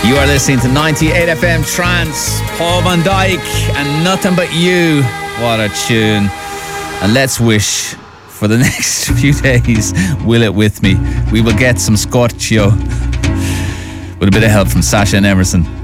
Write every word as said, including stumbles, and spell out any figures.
You are listening to ninety-eight F M Trance, Paul Van Dyk and Nothing But You. What a tune. And let's wish for the next few days, Will It With Me. We will get some Scorchio with a bit of help from Sasha and Emerson.